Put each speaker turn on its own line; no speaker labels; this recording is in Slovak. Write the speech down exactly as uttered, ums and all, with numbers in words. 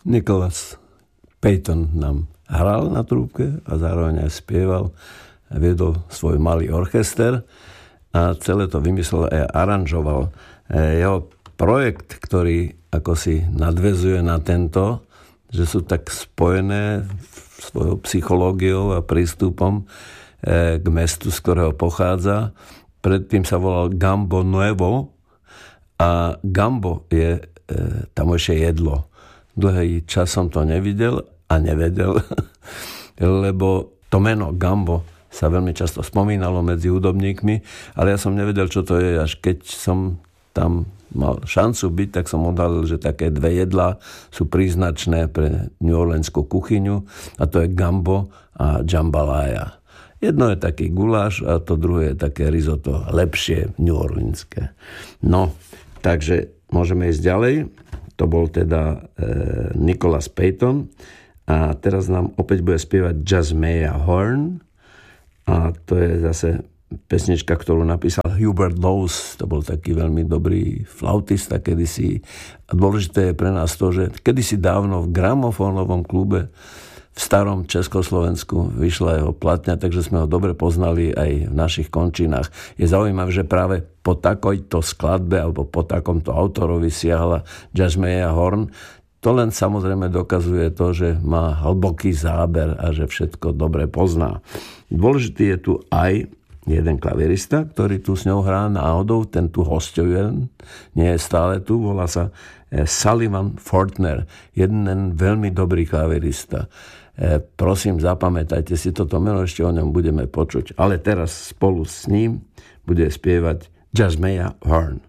Nicholas Payton nám hral na trúbke a zároveň aj spieval a viedol svoj malý orchester a celé to vymyslel a aranžoval. Jeho projekt, ktorý ako si nadväzuje na tento, že sú tak spojené svojou psychológiou a prístupom k mestu, z ktorého pochádza. Predtým sa volal Gambo Nuevo a Gambo je e, tamojšie jedlo. Dlhý čas som to nevidel a nevedel, lebo to meno Gambo sa veľmi často spomínalo medzi hudobníkmi, ale ja som nevedel, čo to je, až keď som tam mal šancu byť, tak som odhalil, že také dve jedlá sú príznačné pre New Orleanskú kuchyňu a to je Gambo a jambalaya. Jedno je taký guláš a to druhé je také risotto, lepšie New Orleanské. No, takže môžeme ísť ďalej. To bol teda e, Nicholas Payton a teraz nám opäť bude spievať Jasmea Horn a to je zase pesnička, ktorú napísal Hubert Laws. To bol taký veľmi dobrý flautista kedysi. A dôležité je pre nás to, že kedysi dávno v gramofónovom klube v starom Československu vyšla jeho platňa, takže sme ho dobre poznali aj v našich končinách. Je zaujímavé, že práve po takojto skladbe alebo po takomto autorovi siahla Jasmea Horn. To len samozrejme dokazuje to, že má hlboký záber a že všetko dobre pozná. Dôležitý je tu aj jeden klavirista, ktorý tu s ňou hrá náhodou, ten tu hosťuje, nie je stále tu, volá sa Sullivan Fortner, jeden veľmi dobrý klavirista. E, prosím, zapamätajte si toto meno, ešte o ňom budeme počuť. Ale teraz spolu s ním bude spievať Jasmea Horn.